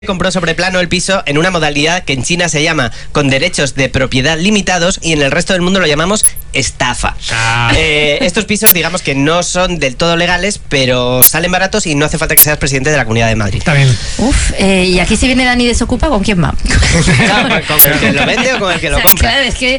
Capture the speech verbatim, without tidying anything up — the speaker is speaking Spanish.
Compró sobre plano el piso en una modalidad que en China se llama con derechos de propiedad limitados y en el resto del mundo lo llamamos estafa. Ah. Eh, estos pisos, digamos que no son del todo legales, pero salen baratos y no hace falta que seas presidente de la Comunidad de Madrid. Está bien. Uf, eh, y aquí si viene Dani Desocupa, ¿con quién va? ¿Con el que lo vende o con el que lo compra? Claro, es que